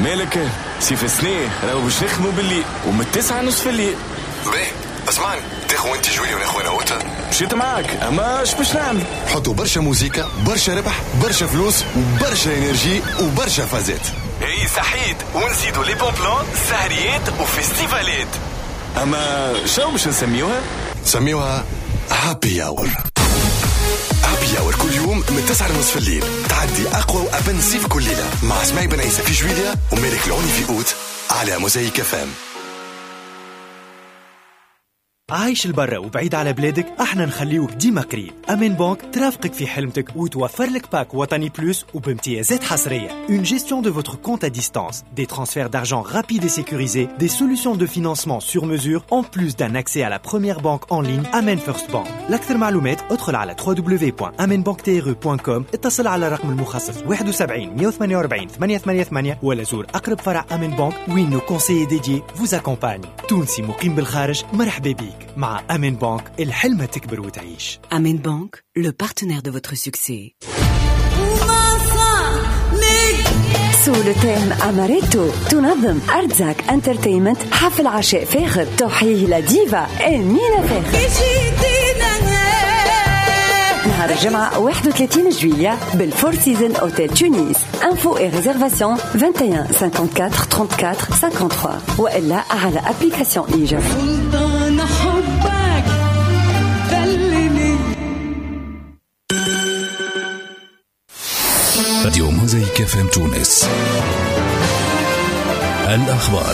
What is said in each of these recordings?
مالك سيف سنيه راهو باش نخدموا بالليل ومن 9:30 الليل. باهي اسمعني، تاخو انت جولي وناخونا اوتا. مشيت معاك اما اش باش نعمل؟ حطوا برشا موزيكا، برشا ربح، برشا فلوس وبرشا انرجي وبرشا فازات. اي صحيت، ونزيدوا لي بون بلان سهريات وفيستيفالات. اما شنو باش نسميوها؟ سميوها هابي اور. هابي اور كل يوم من 9:30 الليل تعدي اقوى وابن سيف كل ليله مع اسماعيل بن عيسى في جويليا ومالك العوني في اوت على موزايك فام. عايش البرا وبعيد على بلادك، احنا نخليوك ديما قريب. أمين بانك ترافقك في حلمتك وتوفر لك باك وطني بلوس وبامتيازات حصرية. Une gestion de votre compte à distance, des transferts d'argent rapides et sécurisés, des solutions de financement sur mesure, en plus d'un accès à la première banque en ligne Amen First Bank. لأكثر معلومات ادخل على www.amenbanktre.com، اتصل على الرقم المخصص 71 148 888 ولا زور أقرب فرع أمين بانك وين nos conseillers dédiés vous accompagnent. تونسي مقيم بالخارج مرحبا بيك. مع أمين بانك الحلمة تكبر وتعيش. أمين بانك le partenaire de votre succès. سو لو تيم أماريتو تنظم أرتزاك انترتينمنت حفل عشاء فاخر تحييه لديفا أمينة فاخر نهار الجمعة 31 جويلية بالفور سيزن أوتيل تونس. انفو اي ريزرفاسيون 21 54 34 53 وإلا على أبليكاسيون إيجاب. راديو موزايك فام تونس. الأخبار.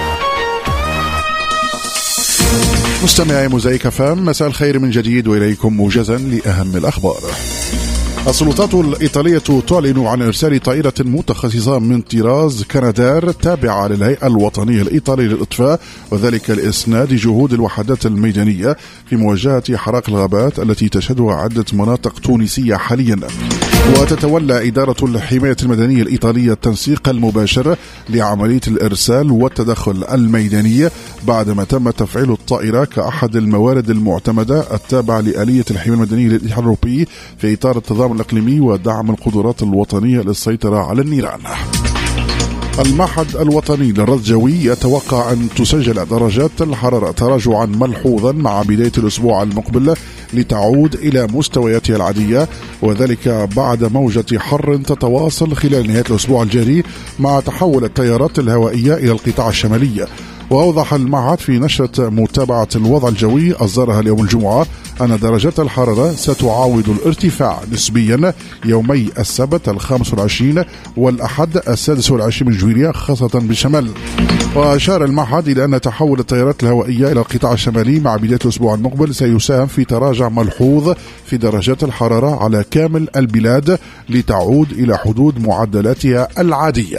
مستمعي موزايك فام، مساء الخير من جديد وإليكم موجزا لأهم الأخبار. السلطات الإيطالية تعلن عن إرسال طائرة متخصصة من طراز كنادار تابعة للهيئة الوطنية الإيطالية للإطفاء، وذلك لإسناد جهود الوحدات الميدانية في مواجهة حرائق الغابات التي تشهدها عدة مناطق تونسية حاليا. وتتولى إدارة الحماية المدنية الإيطالية التنسيق المباشر لعملية الإرسال والتدخل الميداني بعدما تم تفعيل الطائرة كأحد الموارد المعتمدة التابعة لآلية الحماية المدنية للاتحاد الأوروبي في إطار التضامن الإقليمي ودعم القدرات الوطنية للسيطرة على النيران. المعهد الوطني للرصد الجوي يتوقع أن تسجل درجات الحرارة تراجعا ملحوظا مع بداية الأسبوع المقبل لتعود إلى مستوياتها العادية، وذلك بعد موجة حر تتواصل خلال نهاية الأسبوع الجاري مع تحول التيارات الهوائية إلى القطاع الشمالي. وأوضح المعهد في نشرة متابعة الوضع الجوي أصدرها اليوم الجمعة أن درجات الحرارة ستعاود الارتفاع نسبيا يومي السبت 25 والأحد 26 من جويلية خاصة بالشمال. وأشار المعهد إلى أن تحول التيارات الهوائية إلى القطاع الشمالي مع بداية الأسبوع المقبل سيساهم في تراجع ملحوظ في درجات الحرارة على كامل البلاد لتعود إلى حدود معدلاتها العادية.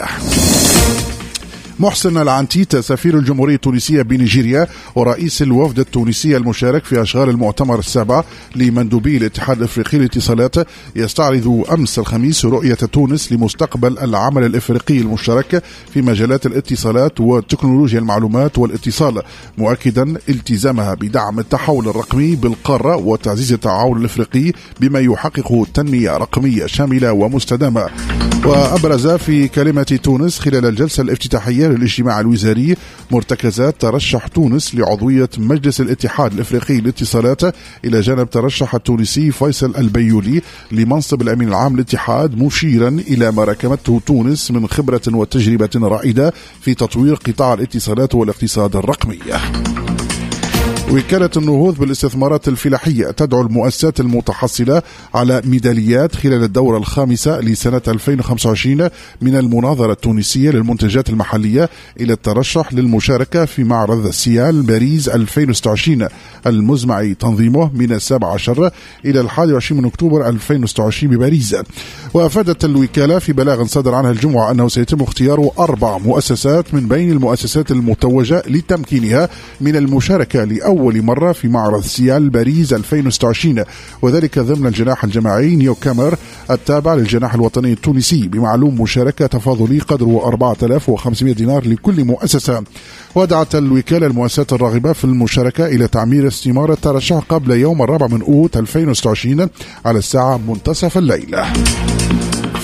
محسن العنتيت سفير الجمهورية التونسية بنيجيريا ورئيس الوفد التونسي المشارك في أشغال المؤتمر السابع لمندوبي الاتحاد الأفريقي للاتصالات يستعرض أمس الخميس رؤية تونس لمستقبل العمل الأفريقي المشترك في مجالات الاتصالات وتكنولوجيا المعلومات والاتصال، مؤكدا التزامها بدعم التحول الرقمي بالقارة وتعزيز التعاون الأفريقي بما يحقق تنمية رقمية شاملة ومستدامة. وأبرز في كلمة تونس خلال الجلسة الافتتاحية للاجتماع الوزاري مرتكزات ترشح تونس لعضوية مجلس الاتحاد الافريقي للاتصالات الى جانب ترشح التونسي فيصل البيولي لمنصب الامين العام للاتحاد، مشيرا الى ما ركمته تونس من خبرة وتجربة رائدة في تطوير قطاع الاتصالات والاقتصاد الرقمي. وكالة النهوض بالاستثمارات الفلاحية تدعو المؤسسات المتحصلة على ميداليات خلال الدورة الخامسة لسنة 2025 من المناظرة التونسية للمنتجات المحلية إلى الترشح للمشاركة في معرض سيال باريس 2026 المزمع تنظيمه من 17 إلى 21 من أكتوبر 2026 بباريس. وأفادت الوكالة في بلاغ صدر عنها الجمعة أنه سيتم اختيار 4 مؤسسات من بين المؤسسات المتوجة لتمكينها من المشاركة لأول مرة في معرض سيال باريس 2026، وذلك ضمن الجناح الجماعي نيو كامر التابع للجناح الوطني التونسي، بمعلوم مشاركة تفاضلي قدره 4500 دينار لكل مؤسسة. ودعت الوكالة المؤسسات الراغبة في المشاركة إلى تعمير استمارة الترشح قبل يوم 4 من أوت 2026 على الساعة منتصف الليل.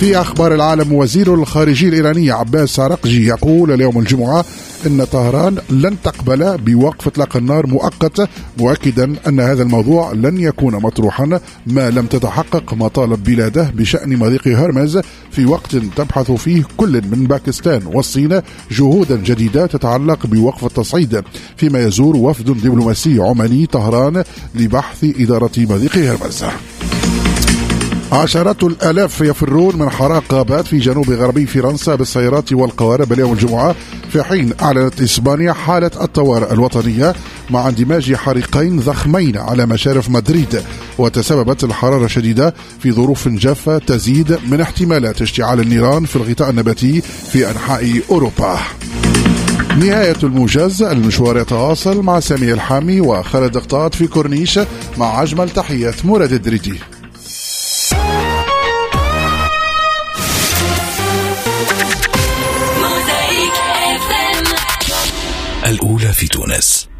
في أخبار العالم، وزير الخارجية الإيراني عباس عراقجي يقول اليوم الجمعة إن طهران لن تقبل بوقف إطلاق النار مؤقت، مؤكدا أن هذا الموضوع لن يكون مطروحا ما لم تتحقق مطالب بلاده بشأن مضيق هرمز، في وقت تبحث فيه كل من باكستان والصين جهودا جديدة تتعلق بوقف التصعيد، فيما يزور وفد دبلوماسي عماني طهران لبحث إدارة مضيق هرمز. عشرات الآلاف يفرون من حرائق غابات في جنوب غربي فرنسا بالسيارات والقوارب اليوم الجمعة، في حين أعلنت إسبانيا حالة الطوارئ الوطنية مع اندماج حريقين ضخمين على مشارف مدريد، وتسببت الحرارة الشديدة في ظروف جافة تزيد من احتمالات اشتعال النيران في الغطاء النباتي في أنحاء أوروبا. نهاية الموجز، المشوار يتواصل مع سامي الحامي وخالد قطاط في كورنيش، مع أجمل تحيات مراد الدريدي. الأولى في تونس.